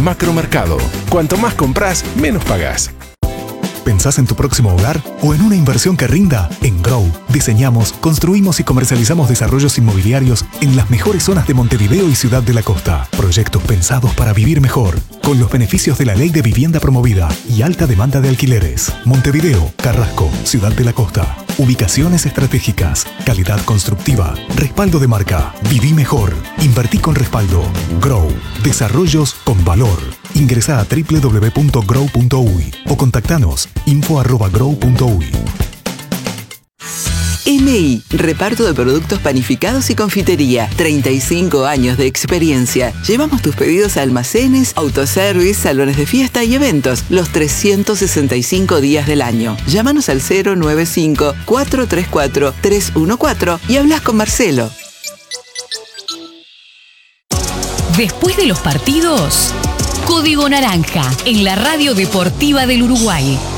Macromercado. Cuanto más compras, menos pagás. ¿Pensás en tu próximo hogar o en una inversión que rinda? En Grow diseñamos, construimos y comercializamos desarrollos inmobiliarios en las mejores zonas de Montevideo y Ciudad de la Costa. Proyectos pensados para vivir mejor, con los beneficios de la Ley de Vivienda Promovida y alta demanda de alquileres. Montevideo, Carrasco, Ciudad de la Costa. Ubicaciones estratégicas, calidad constructiva, respaldo de marca. Viví mejor. Invertí con respaldo. Grow. Desarrollos con valor. Ingresa a www.grow.uy o contactanos info@grow.uy. MI, reparto de productos panificados y confitería. 35 años de experiencia. Llevamos tus pedidos a almacenes, autoservice, salones de fiesta y eventos los 365 días del año. Llámanos al 095-434-314 y hablas con Marcelo. Después de los partidos, Código Naranja en la Radio Deportiva del Uruguay.